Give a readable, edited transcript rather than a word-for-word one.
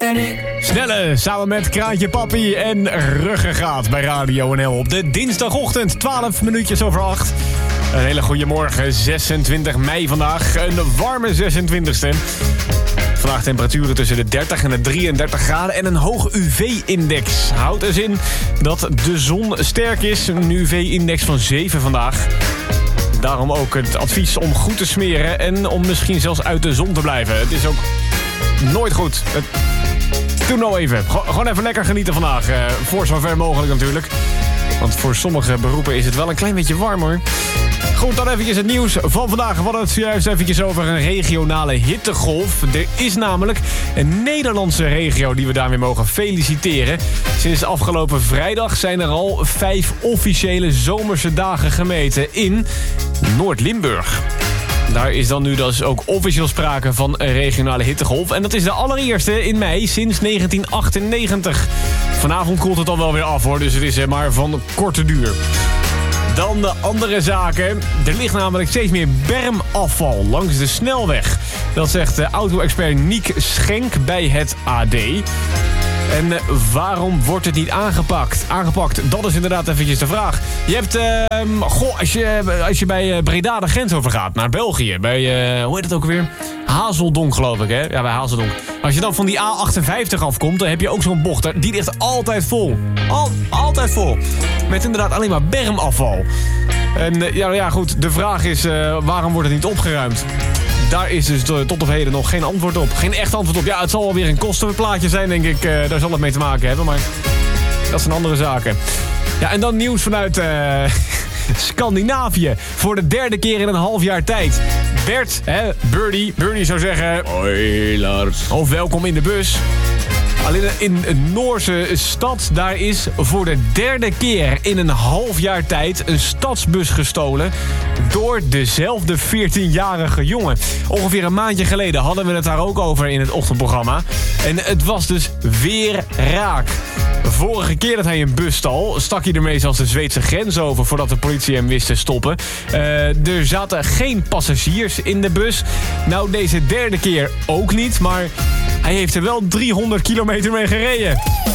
en ik. Snelle, samen met Kraantje Papi en Ruggengraat bij Radio NL op de dinsdagochtend, 12 minuutjes over 8. Een hele goede morgen, 26 mei vandaag, een warme 26e. Vandaag temperaturen tussen de 30 en de 33 graden en een hoog UV-index. Houdt dus in dat de zon sterk is, een UV-index van 7 vandaag. Daarom ook het advies om goed te smeren en om misschien zelfs uit de zon te blijven. Het is ook nooit goed. Doe nou even. Gewoon even lekker genieten vandaag. Voor zover mogelijk natuurlijk. Want voor sommige beroepen is het wel een klein beetje warm hoor. Goed, dan eventjes het nieuws van vandaag. We hadden het zojuist eventjes over een regionale hittegolf. Er is namelijk een Nederlandse regio die we daarmee mogen feliciteren. Sinds afgelopen vrijdag zijn er al 5 officiële zomerse dagen gemeten in Noord-Limburg. Daar is dan nu dus ook officieel sprake van een regionale hittegolf. En dat is de allereerste in mei sinds 1998. Vanavond koelt het dan wel weer af hoor, dus het is maar van korte duur. Dan de andere zaken. Er ligt namelijk steeds meer bermafval langs de snelweg. Dat zegt de auto-expert Niek Schenk bij het AD. En waarom wordt het niet aangepakt? Dat is inderdaad eventjes de vraag. Je hebt, als je bij Breda de grens overgaat naar België. Bij, hoe heet het ook weer? Hazeldonk geloof ik, hè? Ja, bij Hazeldonk. Als je dan van die A58 afkomt, dan heb je ook zo'n bocht. Die ligt altijd vol. Altijd vol. Met inderdaad alleen maar bermafval. En ja, goed. De vraag is, waarom wordt het niet opgeruimd? Daar is dus tot op heden nog geen antwoord op. Geen echt antwoord op. Ja, het zal wel weer een kostenplaatje zijn, denk ik. Daar zal het mee te maken hebben, maar dat zijn andere zaken. Ja, en dan nieuws vanuit Scandinavië. Voor de 3e keer in een half jaar tijd. Bert, Birdie zou zeggen... Hoi, Lars. Of welkom in de bus. Alleen in een Noorse stad, daar is voor de 3e keer in een half jaar tijd een stadsbus gestolen door dezelfde 14-jarige jongen. Ongeveer een maandje geleden hadden we het daar ook over in het ochtendprogramma. En het was dus weer raak. Vorige keer dat hij een bus stal, stak hij ermee zelfs de Zweedse grens over voordat de politie hem wist te stoppen. Er zaten geen passagiers in de bus. Nou, deze 3e keer ook niet, maar hij heeft er wel 300 kilometer mee gereden.